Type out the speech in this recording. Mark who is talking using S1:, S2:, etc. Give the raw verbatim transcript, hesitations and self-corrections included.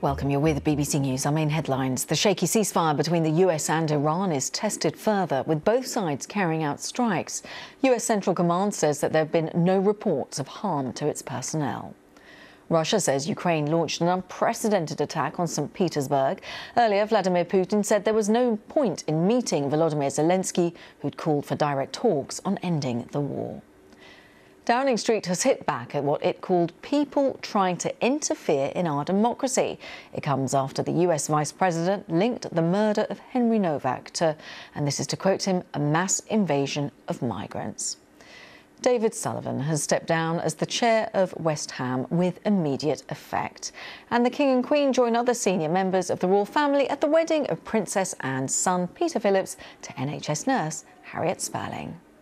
S1: Welcome, you're with B B C News. Our main headlines. The shaky ceasefire between the U S and Iran is tested further, with both sides carrying out strikes. U S Central Command says that there have been no reports of harm to its personnel. Russia says Ukraine launched an unprecedented attack on Saint Petersburg. Earlier, Vladimir Putin said there was no point in meeting Volodymyr Zelensky, who'd called for direct talks on ending the war. Downing Street has hit back at what it called people trying to interfere in our democracy. It comes after the U S Vice President linked the murder of Henry Novak to, and this is to quote him, a mass invasion of migrants. David Sullivan has stepped down as the chair of West Ham with immediate effect. And the King and Queen join other senior members of the royal family at the wedding of Princess Anne's son, Peter Phillips, to N H S nurse Harriet Spalling.